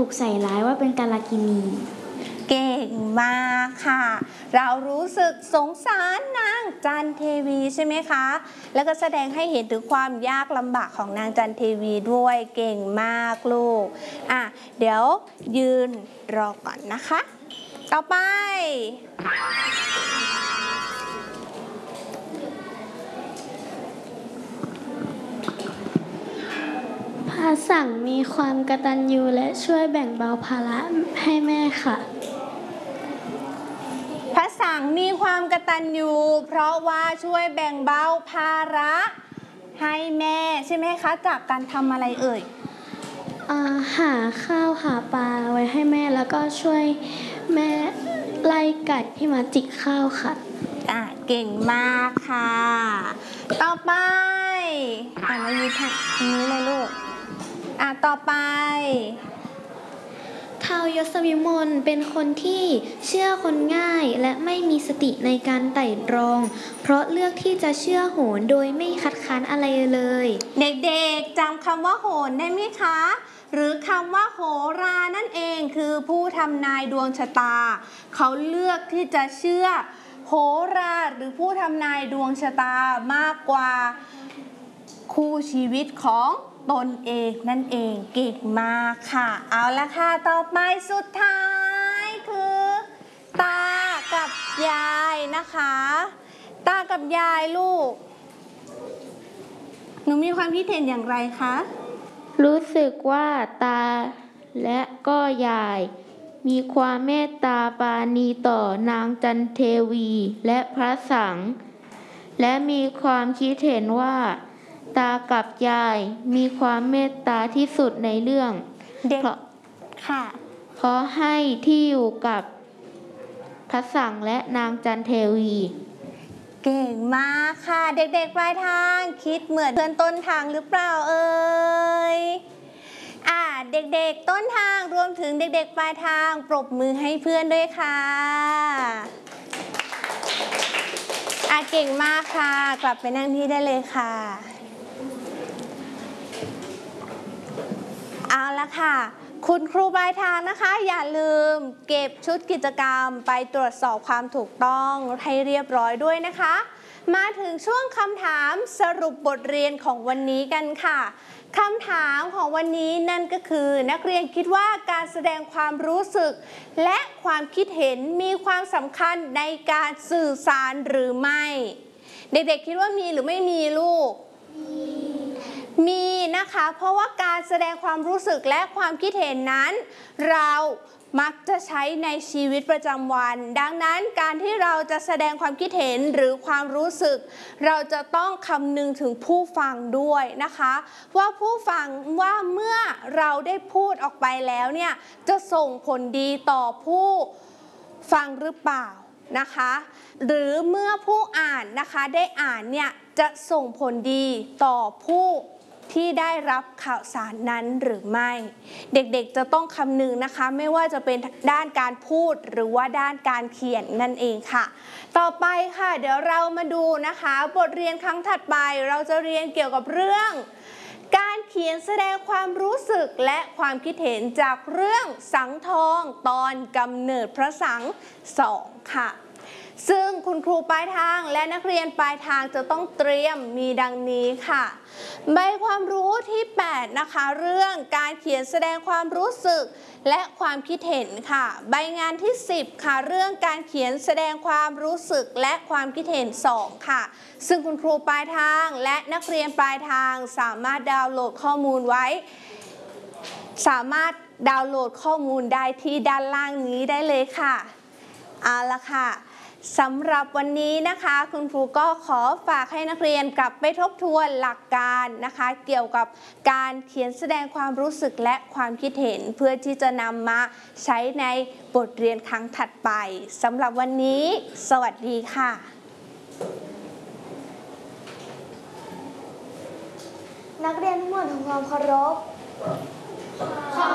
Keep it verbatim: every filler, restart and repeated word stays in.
ถูกใส่ร้ายว่าเป็นกาลกิณีเก่งมากค่ะเรารู้สึกสงสารนางจันเทวีใช่ไหมคะแล้วก็แสดงให้เห็นถึงความยากลำบากของนางจันเทวีด้วยเก่งมากลูกอ่ะเดี๋ยวยืนรอก่อนนะคะต่อไปพระสังมีความกตัญญูและช่วยแบ่งเบาภาระให้แม่ค่ะพระสังมีความกตัญญูเพราะว่าช่วยแบ่งเบาภาระให้แม่ใช่ไหมคะจากการทำอะไรเอ่ยหาข้าวหาปลาไว้ให้แม่แล้วก็ช่วยแม่ไล่ไก่ที่มาจิกข้าวค่ะอ่ะเก่งมากค่ะต่อไปอ่ะมายืนทางนี้เลยลูกอ่ะต่อไปท้าวยศวิมลเป็นคนที่เชื่อคนง่ายและไม่มีสติในการไตร่ตรองเพราะเลือกที่จะเชื่อโหรโดยไม่คัดค้านอะไรเลยเด็กๆจำคำว่าโหรได้ไหมคะหรือคำว่าโหรานั่นเองคือผู้ทำนายดวงชะตาเขาเลือกที่จะเชื่อโหราหรือผู้ทำนายดวงชะตามากกว่าคู่ชีวิตของตนเองนั่นเองเก่งมากค่ะเอาละค่ะต่อไปสุดท้ายคือตากับยายนะคะตากับยายลูกหนูมีความคิดเห็นอย่างไรคะรู้สึกว่าตาและก็ยายมีความเมตตาปราณีต่อนางจันเทวีและพระสังและมีความคิดเห็นว่าตากับยายมีความเมตตาที่สุดในเรื่องเพราะค่ะเพราะให้ที่อยู่กับพระสังและนางจันเทวีเก่งมากค่ะเด็กๆปลายทางคิดเหมือนเพื่อนต้นทางหรือเปล่าเอ่ยอ่าเด็กๆต้นทางรวมถึงเด็กๆปลายทางปรบมือให้เพื่อนด้วยค่ะอ่าเก่งมากค่ะกลับไปนั่งที่ได้เลยค่ะเอาละค่ะคุณครูปลายทางนะคะอย่าลืมเก็บชุดกิจกรรมไปตรวจสอบความถูกต้องให้เรียบร้อยด้วยนะคะมาถึงช่วงคำถามสรุปบทเรียนของวันนี้กันค่ะคำถามของวันนี้นั่นก็คือนักเรียนคิดว่าการแสดงความรู้สึกและความคิดเห็นมีความสำคัญในการสื่อสารหรือไม่เด็กๆคิดว่ามีหรือไม่มีลูกมีนะคะเพราะว่าการแสดงความรู้สึกและความคิดเห็นนั้นเรามักจะใช้ในชีวิตประจำวันดังนั้นการที่เราจะแสดงความคิดเห็นหรือความรู้สึกเราจะต้องคำนึงถึงผู้ฟังด้วยนะคะว่าผู้ฟังว่าเมื่อเราได้พูดออกไปแล้วเนี่ยจะส่งผลดีต่อผู้ฟังหรือเปล่านะคะหรือเมื่อผู้อ่านนะคะได้อ่านเนี่ยจะส่งผลดีต่อผู้ที่ได้รับข่าวสารนั้นหรือไม่เด็กๆจะต้องคำนึงนะคะไม่ว่าจะเป็นด้านการพูดหรือว่าด้านการเขียนนั่นเองค่ะต่อไปค่ะเดี๋ยวเรามาดูนะคะบทเรียนครั้งถัดไปเราจะเรียนเกี่ยวกับเรื่องการเขียนแสดงความรู้สึกและความคิดเห็นจากเรื่องสังทองตอนกำเนิดพระสังสองค่ะซึ่งคุณครูปลายทางและนักเรียนปลายทางจะต้องเตรียมมีดังนี้ค่ะใบความรู้ที่แปดนะคะเรื่องการเขียนแสดงความรู้สึกและความคิดเห็นค่ะใบงานที่สิบค่ะเรื่องการเขียนแสดงความรู้สึกและความคิดเห็นสองค่ะซึ่งคุณครูปลายทางและนักเรียนปลายทางสามารถดาวน์โหลดข้อมูลไว้สามารถดาวน์โหลดข้อมูลได้ที่ด้านล่างนี้ได้เลยค่ะเอาละค่ะสำหรับวันนี้นะคะคุณครูก็ขอฝากให้นักเรียนกลับไปทบทวนหลักการนะคะเกี่ยวกับการเขียนแสดงความรู้สึกและความคิดเห็นเพื่อที่จะนำมาใช้ในบทเรียนครั้งถัดไปสำหรับวันนี้สวัสดีค่ะนักเรียนทั้งหมดทำความเคารพ